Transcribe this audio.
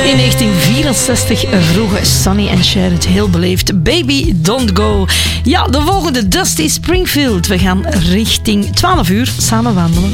In 1964 vroegen Sonny en Cher het heel beleefd. Baby, don't go. Ja, de volgende Dusty Springfield. We gaan richting 12 uur samen wandelen.